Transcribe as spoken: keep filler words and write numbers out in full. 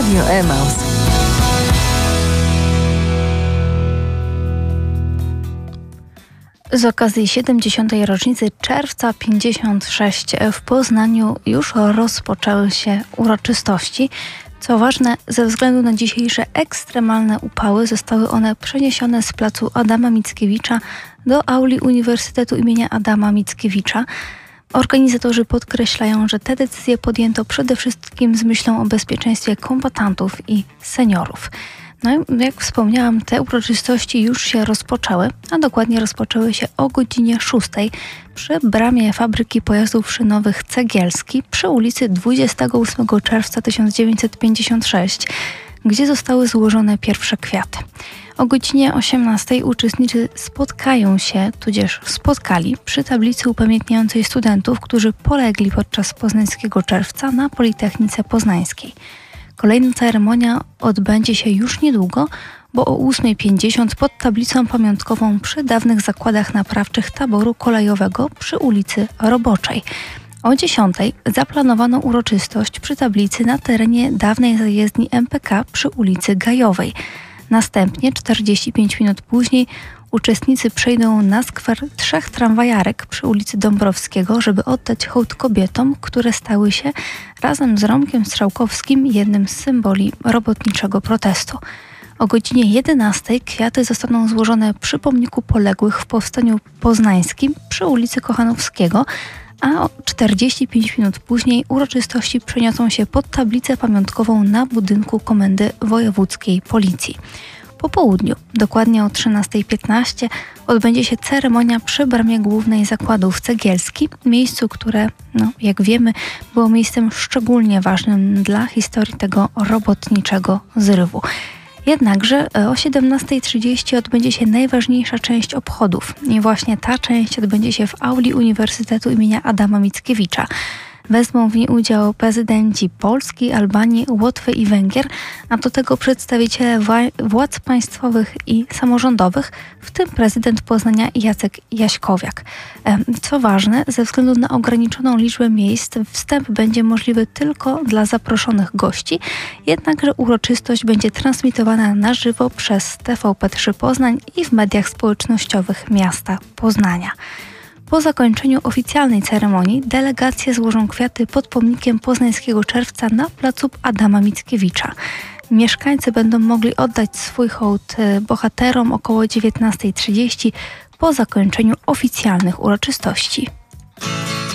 Radio Emaus. Z okazji siedemdziesiątej rocznicy Czerwca pięćdziesiąt sześć w Poznaniu już rozpoczęły się uroczystości. Co ważne, ze względu na dzisiejsze ekstremalne upały zostały one przeniesione z placu Adama Mickiewicza do auli Uniwersytetu imienia Adama Mickiewicza. Organizatorzy podkreślają, że te decyzje podjęto przede wszystkim z myślą o bezpieczeństwie kombatantów i seniorów. No i jak wspomniałam, te uroczystości już się rozpoczęły, a dokładnie rozpoczęły się o godzinie szóstej przy bramie fabryki pojazdów szynowych Cegielski przy ulicy dwudziestego ósmego czerwca tysiąc dziewięćset pięćdziesiąt sześć, gdzie zostały złożone pierwsze kwiaty. O godzinie osiemnastej uczestnicy spotkają się, tudzież spotkali przy tablicy upamiętniającej studentów, którzy polegli podczas poznańskiego czerwca na Politechnice Poznańskiej. Kolejna ceremonia odbędzie się już niedługo, bo o ósmej pięćdziesiąt pod tablicą pamiątkową przy dawnych zakładach naprawczych taboru kolejowego przy ulicy Roboczej. O dziesiątej zaplanowano uroczystość przy tablicy na terenie dawnej zajezdni M P K przy ulicy Gajowej. Następnie czterdzieści pięć minut później uczestnicy przejdą na skwer trzech tramwajarek przy ulicy Dąbrowskiego, żeby oddać hołd kobietom, które stały się razem z Romkiem Strzałkowskim jednym z symboli robotniczego protestu. O godzinie jedenastej kwiaty zostaną złożone przy pomniku poległych w Powstaniu Poznańskim przy ulicy Kochanowskiego, a o czterdzieści pięć minut później uroczystości przeniosą się pod tablicę pamiątkową na budynku Komendy Wojewódzkiej Policji. Po południu, dokładnie o trzynastej piętnaście, odbędzie się ceremonia przy bramie głównej zakładów Cegielski, miejscu, które, no, jak wiemy, było miejscem szczególnie ważnym dla historii tego robotniczego zrywu. Jednakże o siedemnastej trzydzieści odbędzie się najważniejsza część obchodów i właśnie ta część odbędzie się w auli Uniwersytetu imienia Adama Mickiewicza. Wezmą w niej udział prezydenci Polski, Albanii, Łotwy i Węgier, a do tego przedstawiciele władz państwowych i samorządowych, w tym prezydent Poznania Jacek Jaśkowiak. Co ważne, ze względu na ograniczoną liczbę miejsc wstęp będzie możliwy tylko dla zaproszonych gości, jednakże uroczystość będzie transmitowana na żywo przez T V P trzy Poznań i w mediach społecznościowych miasta Poznania. Po zakończeniu oficjalnej ceremonii delegacje złożą kwiaty pod pomnikiem Poznańskiego Czerwca na placu Adama Mickiewicza. Mieszkańcy będą mogli oddać swój hołd bohaterom około dziewiętnastej trzydzieści po zakończeniu oficjalnych uroczystości.